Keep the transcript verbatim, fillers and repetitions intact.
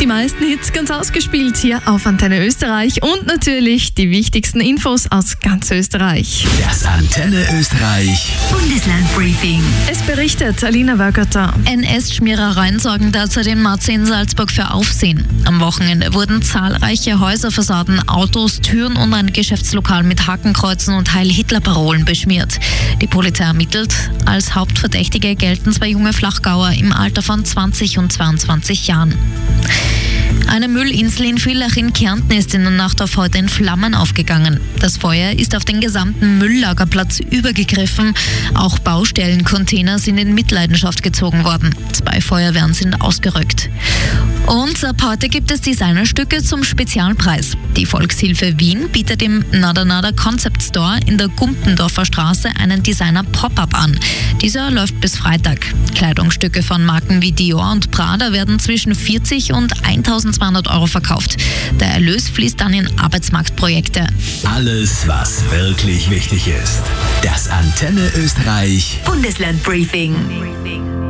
Die meisten Hits ganz ausgespielt hier auf Antenne Österreich und natürlich die wichtigsten Infos aus ganz Österreich. Das Antenne Österreich Bundeslandbriefing. Es berichtet Alina Wörgötter. N S-Schmierereien sorgen derzeit in Marzi in Salzburg für Aufsehen. Am Wochenende wurden zahlreiche Häuserfassaden, Autos, Türen und ein Geschäftslokal mit Hakenkreuzen und Heil-Hitler-Parolen beschmiert. Die Polizei ermittelt. Als Hauptverdächtige gelten zwei junge Flachgauer im Alter von zwanzig und zweiundzwanzig Jahren. Eine Müllinsel in Villach in Kärnten ist in der Nacht auf heute in Flammen aufgegangen. Das Feuer ist auf den gesamten Mülllagerplatz übergegriffen. Auch Baustellencontainer sind in Mitleidenschaft gezogen worden. Zwei Feuerwehren sind ausgerückt. Und ab heute gibt es Designerstücke zum Spezialpreis. Die Volkshilfe Wien bietet im Nada Nada Concept Store in der Gumpendorfer Straße einen Designer-Pop-Up an. Dieser läuft bis Freitag. Kleidungsstücke von Marken wie Dior und Prada werden zwischen vierzig und eintausendzweihundert Euro verkauft. Der Erlös fließt dann in Arbeitsmarktprojekte. Alles, was wirklich wichtig ist. Das Antenne Österreich Bundeslandbriefing.